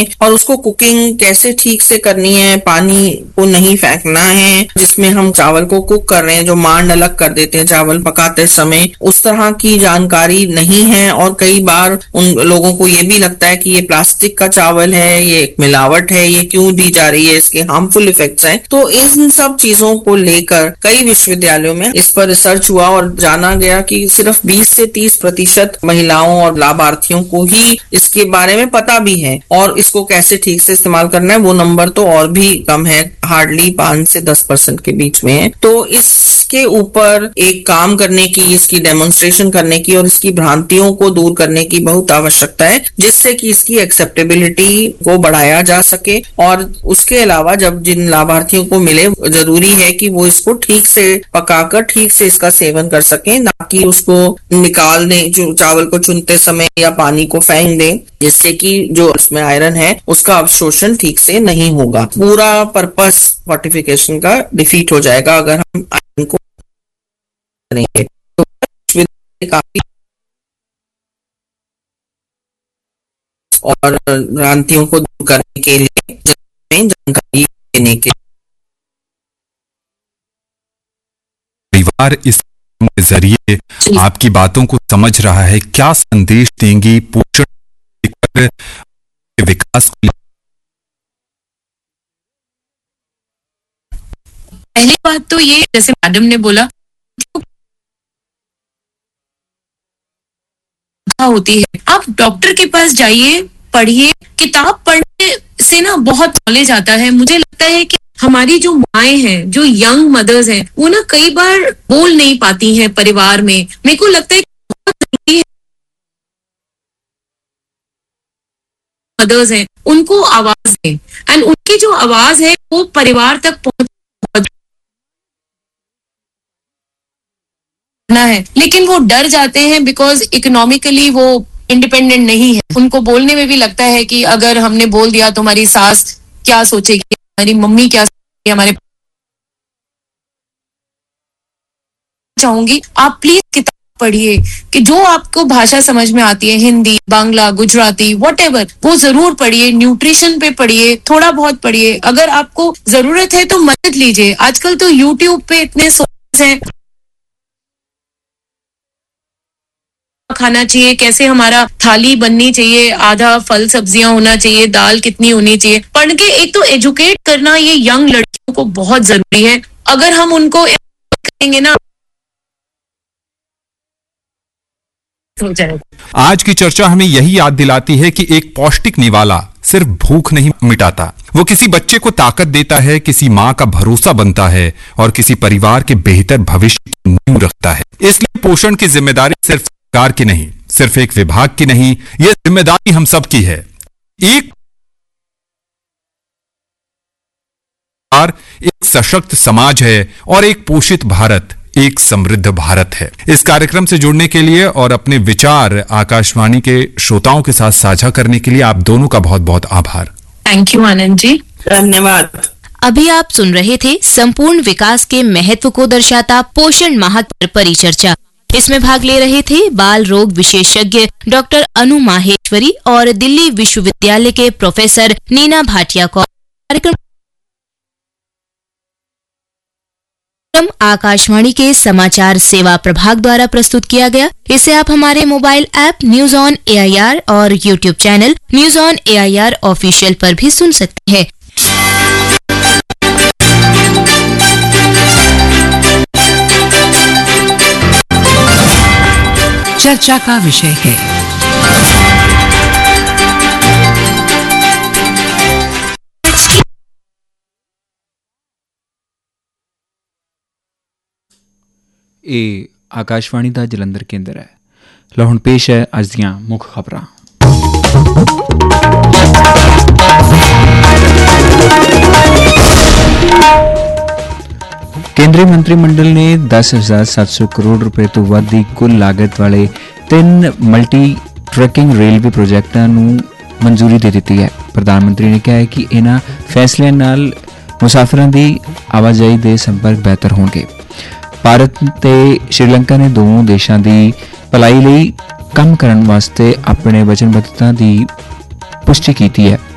और उसको कुकिंग कैसे ठीक से करनी है, पानी को नहीं फेंकना है जिसमें हम चावल को कुक कर रहे हैं, जो मांड अलग कर देते हैं चावल पकाते समय, उस तरह की जानकारी नहीं है। और कई बार उन लोगों को ये भी लगता है कि ये प्लास्टिक का चावल है, ये एक मिलावट है, ये क्यों दी जा रही है, इसके हार्मफुल इफेक्ट्स हैं। तो इन सब चीजों को लेकर कई विश्वविद्यालयों में इस पर रिसर्च हुआ और जाना गया कि सिर्फ 20 से 30% महिलाओं और लाभार्थियों को ही इसके बारे में पता भी है, और इसको कैसे ठीक से इस्तेमाल करना है वो नंबर तो और भी कम है, हार्डली 5 से 10% के बीच में है। तो इसके ऊपर एक काम करने की, इसकी डेमोन्स्ट्रेशन करने की और इसकी भ्रांतियों को दूर करने की बहुत आवश्यकता है, जिससे कि इसकी एक्सेप्टेबिलिटी को बढ़ाया जा सके। और उसके अलावा जब जिन लाभार्थियों को मिले, जरूरी है कि वो इसको ठीक से पकाकर ठीक से इसका सेवन कर सकें, ना कि उसको निकाल दें जो चावल को चुनते समय या पानी को फेंक दें, जिससे कि जो उसमें आयरन है उसका अवशोषण ठीक से नहीं होगा। पूरा पर्पस फोर्टिफिकेशन का डिफीट हो जाएगा अगर हम आयरन को करेंगे। तो काफी और भ्रांतियों को दूर करने के लिए जानकारी देने के परिवार इस के जरिए आपकी बातों को समझ रहा है, क्या संदेश देंगी पोषण विकास को? पहली बात तो ये, जैसे मैडम ने बोला, होती है, आप डॉक्टर के पास जाइए, पढ़िए। किताब पढ़ने से ना बहुत नॉलेज आता है। मुझे लगता है कि हमारी जो माएं हैं, जो यंग मदर्स हैं, वो ना कई बार बोल नहीं पाती हैं परिवार में। मेरे को लगता है कि बहुत जरूरी है मदर्स हैं उनको आवाज दें, एंड उनकी जो आवाज है वो परिवार तक पहुंचना है। लेकिन वो डर जाते हैं बिकॉज इकोनॉमिकली वो इंडिपेंडेंट नहीं है। उनको बोलने में भी लगता है कि अगर हमने बोल दिया तो हमारी सास क्या सोचेगी, हमारी मम्मी क्या सोचेगी, हमारे। चाहूंगी आप प्लीज किताब पढ़िए कि जो आपको भाषा समझ में आती है, हिंदी, बांग्ला, गुजराती, व्हाटएवर, वो जरूर पढ़िए। न्यूट्रिशन पे पढ़िए, थोड़ा बहुत पढ़िए। अगर आपको जरूरत है तो मदद लीजिए। आजकल तो यूट्यूब पे इतने सोर्सेस हैं, खाना चाहिए, कैसे हमारा थाली बननी चाहिए, आधा फल सब्जियां होना चाहिए, दाल कितनी होनी चाहिए। पढ़ के एक तो एजुकेट करना ये यंग लड़कियों को बहुत जरूरी है। अगर हम उनको करेंगे ना, हो जाएगा। आज की चर्चा हमें यही याद दिलाती है कि एक पौष्टिक निवाला सिर्फ भूख नहीं मिटाता, वो किसी बच्चे को ताकत देता है, किसी माँ का भरोसा बनता है और किसी परिवार के बेहतर भविष्य की नींव रखता है। इसलिए पोषण की जिम्मेदारी सिर्फ सरकार की नहीं, सिर्फ एक विभाग की नहीं, यह जिम्मेदारी हम सब की है। एक सशक्त समाज है और एक पोषित भारत एक समृद्ध भारत है। इस कार्यक्रम से जुड़ने के लिए और अपने विचार आकाशवाणी के श्रोताओं के साथ साझा करने के लिए आप दोनों का बहुत बहुत आभार। थैंक यू आनंद जी, धन्यवाद। अभी आप सुन रहे थे संपूर्ण विकास के महत्व को दर्शाता पोषण माह पर परिचर्चा। इसमें भाग ले रहे थे बाल रोग विशेषज्ञ डॉक्टर अनु माहेश्वरी और दिल्ली विश्वविद्यालय के प्रोफेसर नीना भाटिया को। कार्यक्रम आकाशवाणी के समाचार सेवा प्रभाग द्वारा प्रस्तुत किया गया। इसे आप हमारे mobile app news on AIR और YouTube channel news on AIR official पर भी सुन सकते हैं। चर्चा का विषय है ਇਹ ਆਕਾਸ਼ਵਾਣੀ ਦਾ ਜਲੰਧਰ ਕੇਂਦਰ ਹੈ। ਲਓ ਹੁਣ ਪੇਸ਼ ਹੈ ਅੱਜ ਦੀਆਂ ਮੁੱਖ ਖਬਰਾਂ। ਕੇਂਦਰੀ ਮੰਤਰੀ ਮੰਡਲ ਨੇ 10,700 ਕਰੋੜ ਰੁਪਏ ਤੋਂ ਵੱਧ ਦੀ ਕੁੱਲ ਲਾਗਤ ਵਾਲੇ 3 ਮਲਟੀ ਟਰੈਕਿੰਗ ਰੇਲਵੇ ਪ੍ਰੋਜੈਕਟਾਂ ਨੂੰ ਮਨਜ਼ੂਰੀ ਦੇ ਦਿੱਤੀ ਹੈ। ਪ੍ਰਧਾਨ ਮੰਤਰੀ ਨੇ ਕਿਹਾ ਹੈ ਕਿ ਇਹਨਾਂ ਫੈਸਲਿਆਂ ਨਾਲ ਮੁਸਾਫਰਾਂ ਦੀ ਆਵਾਜਾਈ ਦੇ ਸੰਪਰਕ ਬਿਹਤਰ ਹੋਣਗੇ। ਭਾਰਤ ਤੇ ਸ਼੍ਰੀਲੰਕਾ ਨੇ ਦੋਵਾਂ ਦੇਸ਼ਾਂ ਦੀ ਭਲਾਈ ਲਈ ਕੰਮ ਕਰਨ ਵਾਸਤੇ ਆਪਣੇ ਵਚਨਬੱਧਤਾ ਦੀ ਪੁਸ਼ਟੀ ਕੀਤੀ ਹੈ।